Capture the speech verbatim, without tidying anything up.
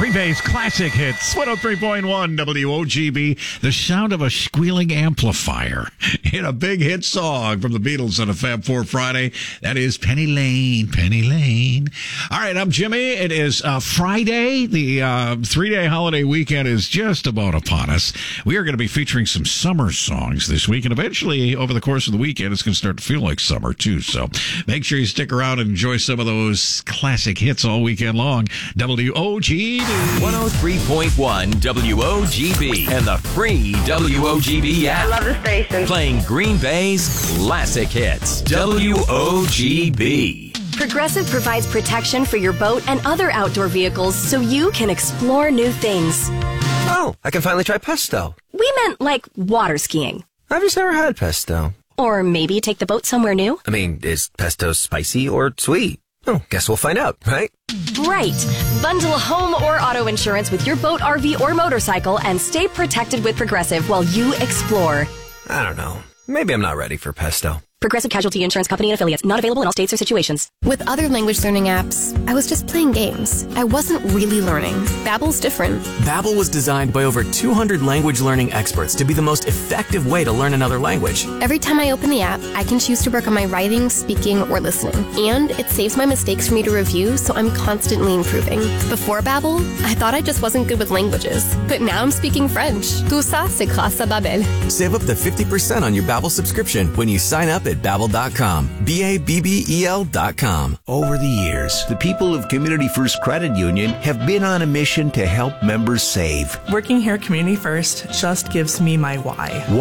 Green Bay's classic hits, one oh three point one W O G B, the sound of a squealing amplifier in a big hit song from the Beatles on a Fab Four Friday. That is Penny Lane, Penny Lane. All right, I'm Jimmy. It is uh, Friday. The uh, three-day holiday weekend is just about upon us. We are going to be featuring some summer songs this week, and eventually, over the course of the weekend, it's going to start to feel like summer, too. So make sure you stick around and enjoy some of those classic hits all weekend long. W O G B. one oh three point one W O G B and the free W O G B app. I love the station. Playing Green Bay's classic hits. W O G B. Progressive provides protection for your boat and other outdoor vehicles so you can explore new things. Oh, I can finally try pesto. We meant like water skiing. I've just never had pesto. Or maybe take the boat somewhere new. I mean, is pesto spicy or sweet? Oh, guess we'll find out, right? Right. Bundle home or auto insurance with your boat, R V, or motorcycle and stay protected with Progressive while you explore. I don't know. Maybe I'm not ready for pesto. Progressive Casualty Insurance Company and affiliates. Not available in all states or situations. With other language learning apps, I was just playing games. I wasn't really learning. Babbel's different. Babbel was designed by over two hundred language learning experts to be the most effective way to learn another language. Every time I open the app, I can choose to work on my writing, speaking, or listening. And it saves my mistakes for me to review, so I'm constantly improving. Before Babbel, I thought I just wasn't good with languages. But now I'm speaking French. Tout ça, c'est grâce à Babbel. Save up to fifty percent on your Babbel subscription when you sign up at Babbel dot com. B A B B E L dot com. Over the years, the people of Community First Credit Union have been on a mission to help members save. Working here at Community First just gives me my why.